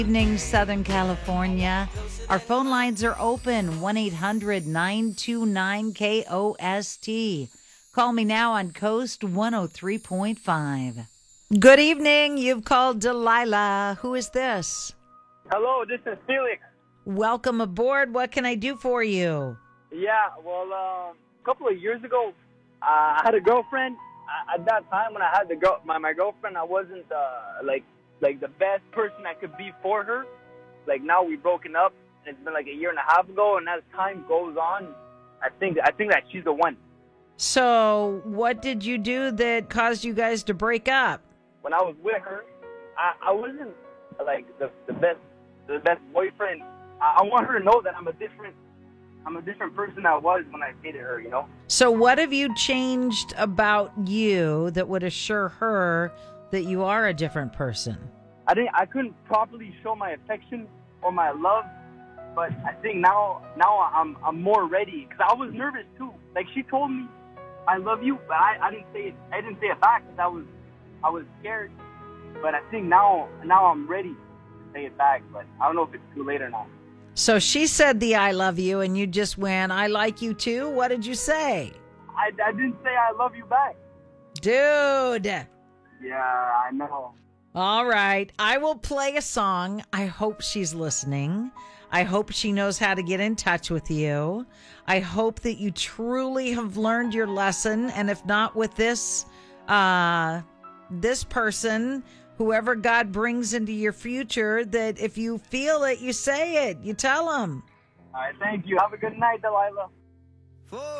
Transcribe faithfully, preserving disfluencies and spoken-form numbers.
Evening, Southern California. Our phone lines are open, one eight hundred nine two nine K O S T. Call me now on Coast one oh three point five. Good evening. You've called Delilah. Who is this? Hello, this is Felix. Welcome aboard. What can I do for you? Yeah, well, um, a couple of years ago, uh, I had a girlfriend. I, at that time, when I had the girl, my, my girlfriend, I wasn't uh, like like the best person I could be for her. Like now we've broken up, and it's been like a year and a half ago. And as time goes on, I think I think that she's the one. So, what did you do that caused you guys to break up? When I was with her, I, I wasn't like the, the best the best boyfriend. I, I want her to know that I'm a different I'm a different person I was when I dated her. You know. So, what have you changed about you that would assure her that you are a different person? I didn't. I couldn't properly show my affection or my love, but I think now, now I'm I'm more ready because I was nervous too. Like she told me, "I love you," but I, I didn't say it. I didn't say it back because I was I was scared. But I think now now I'm ready to say it back. But I don't know if it's too late or not. So she said the "I love you," and you just went, "I like you too." What did you say? I, I didn't say I love you back. Dude. Yeah, I know. All right. I will play a song. I hope she's listening. I hope she knows how to get in touch with you. I hope that you truly have learned your lesson. And if not with this, uh, this person, whoever God brings into your future, that if you feel it, you say it. You tell them. All right, thank you. Have a good night, Delilah.